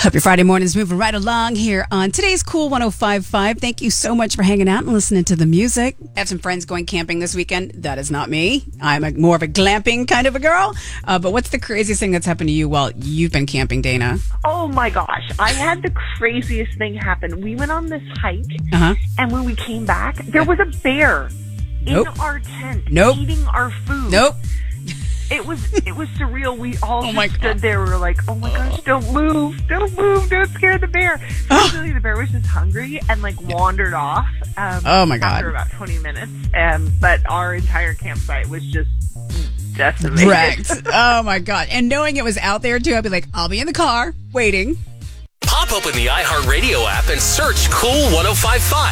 Hope your Friday morning's moving right along here on today's Cool 105.5. Thank you so much for hanging out and listening to the music. I have some friends going camping this weekend. That is not me. I'm more of a glamping kind of a girl. But what's the craziest thing that's happened to you while you've been camping, Dana? Oh my gosh. I had the craziest thing happen. We went on this hike, and when we came back, there was a bear in our tent eating our food. It was surreal. We all stood there. We were like, oh my gosh, don't move, don't scare the bear. Usually the bear was just hungry and wandered off. Oh my God. After about 20 minutes. But our entire campsite was just decimated. Wrecked. Oh my God. And knowing it was out there too, I'd be like, I'll be in the car waiting. Pop open the iHeartRadio app and search Cool 105.5.